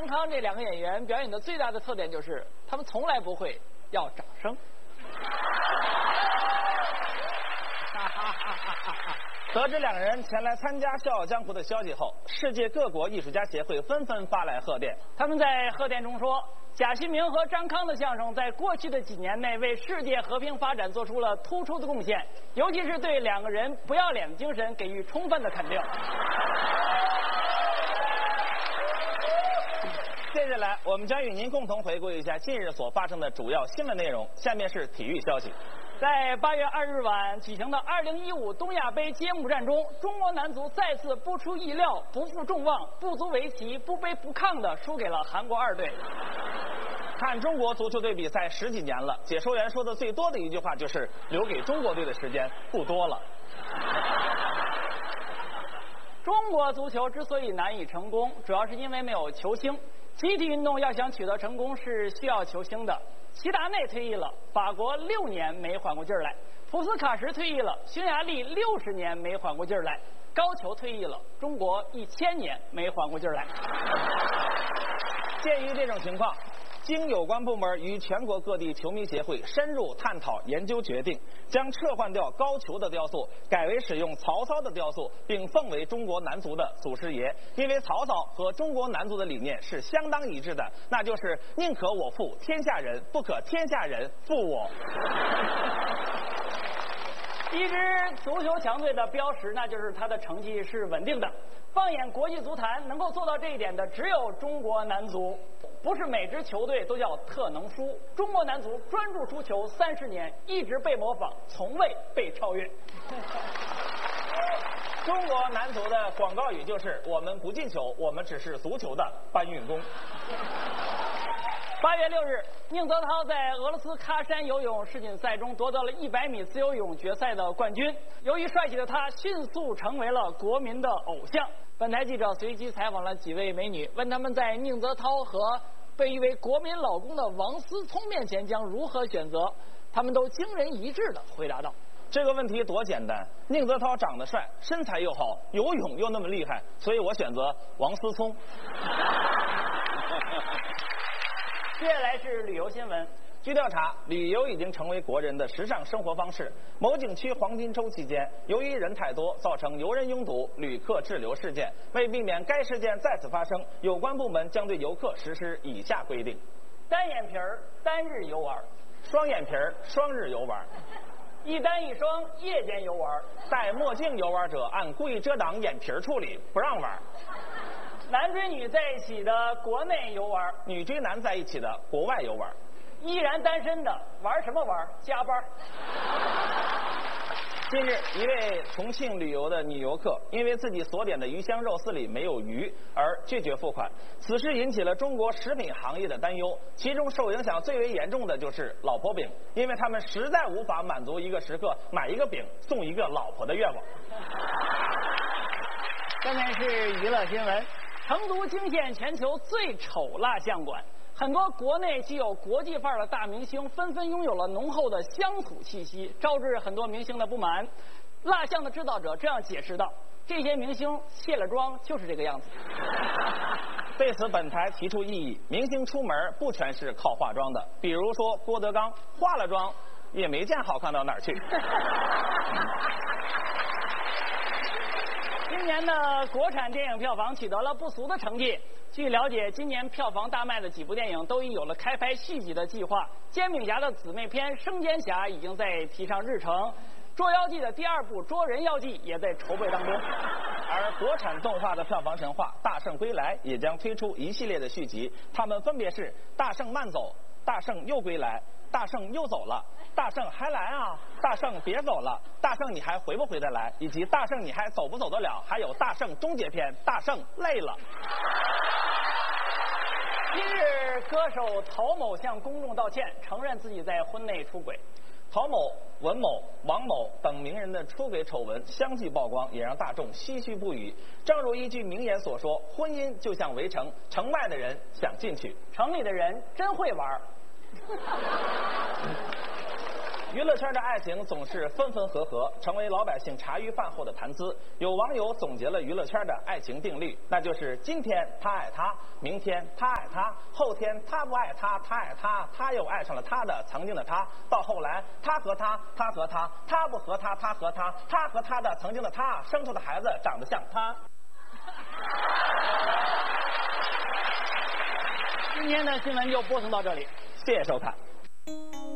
张康这两个演员表演的最大的特点就是他们从来不会要掌声。 得知两个人前来参加《笑傲江湖》的消息后，世界各国艺术家协会纷纷发来贺电。 他们在贺电中说，贾新明和张康的相声在过去的几年内为世界和平发展做出了突出的贡献，尤其是对两个人不要脸的精神给予充分的肯定。 接下来，我们将与您共同回顾一下近日所发生的主要新闻内容。下面是体育消息。 在8月2日晚举行的2015东亚杯揭幕战中，中国男足再次不出意料、不负众望、不足为奇、不卑不亢地输给了韩国2队。 看中国足球队比赛10几年了，解说员说的最多的一句话就是留给中国队的时间不多了。 中国足球之所以难以成功，主要是因为没有球星。集体运动要想取得成功是需要球星的。齐达内退役了，法国6年没缓过劲儿来；普斯卡什退役了，匈牙利60年没缓过劲儿来；高俅退役了，中国1000年没缓过劲儿来。 鉴于这种情况，经有关部门与全国各地球迷协会深入探讨研究，决定将撤换掉高俅的雕塑，改为使用曹操的雕塑，并奉为中国男足的祖师爷。因为曹操和中国男足的理念是相当一致的，那就是宁可我负天下人，不可天下人负我。 一支足球强队的标识，那就是它的成绩是稳定的。放眼国际足坛，能够做到这一点的只有中国男足。不是每支球队都叫特能输，中国男足专注出球30年，一直被模仿，从未被超越。 中国男足的广告语就是我们不进球，我们只是足球的搬运工。 8月6日，宁泽涛在俄罗斯喀山游泳世锦赛中夺得了100米自由泳决赛的冠军。由于帅气的他迅速成为了国民的偶像。本台记者随机采访了几位美女，问他们在宁泽涛和被誉为国民老公的王思聪面前将如何选择，他们都惊人一致地回答道： 这个问题多简单，宁泽涛长得帅，身材又好，游泳又那么厉害，所以我选择王思聪。 接下来是旅游新闻。 据调查，旅游已经成为国人的时尚生活方式。某景区黄金周期间，由于人太多，造成游人拥堵、旅客滞留事件。为避免该事件再次发生，有关部门将对游客实施以下规定： 单眼皮儿单日游玩， 双眼皮儿双日游玩， 一单一双夜间游玩， 戴墨镜游玩者按故意遮挡眼皮儿处理，不让玩。 男追女在一起的国内游玩， 女追男在一起的国外游玩。 依然单身的玩什么玩？加班。 近日，一位重庆旅游的女游客因为自己所点的鱼香肉丝里没有鱼而拒绝付款，此事引起了中国食品行业的担忧。其中受影响最为严重的就是老婆饼，因为他们实在无法满足一个食客买一个饼送一个老婆的愿望。 下面是娱乐新闻。成都惊现全球最丑蜡像馆，很多国内具有国际范儿的大明星纷纷拥有了浓厚的乡土气息，招致很多明星的不满。蜡像的制造者这样解释道：这些明星卸了妆就是这个样子。 对此，本台提出异议：明星出门不全是靠化妆的，比如说郭德纲化了妆也没见好看到哪儿去。 今年的国产电影票房取得了不俗的成绩。据了解，今年票房大卖的几部电影都已有了开拍续集的计划。煎饼侠的姊妹篇《生煎侠》已经在提上日程，《捉妖记》的第2部《捉人妖记》也在筹备当中。 而国产动画的票房神话《大圣归来》也将推出一系列的续集，它们分别是《大圣慢走》、《大圣又归来》、《大圣又走了》、《大圣还来啊》、《大圣别走了》、《大圣你还回不回得来》，以及《大圣你还走不走得了》，还有《大圣终结篇》《大圣累了》。 今日，歌手陶某向公众道歉，承认自己在婚内出轨。 陶某、文某、王某等名人的出轨丑闻相继曝光，也让大众唏嘘不已。正如一句名言所说：“婚姻就像围城，城外的人想进去， 城里的人真会玩。” 娱乐圈的爱情总是分分合合，成为老百姓茶余饭后的谈资。有网友总结了娱乐圈的爱情定律，那就是今天他爱他，明天他爱他，后天他不爱他，他爱他，他又爱上了他的曾经的他，到后来他和他，他和他，他不和他，他和他，他和他的曾经的他生出的孩子长得像他。 今天的新闻就播送到这里， 谢谢收看。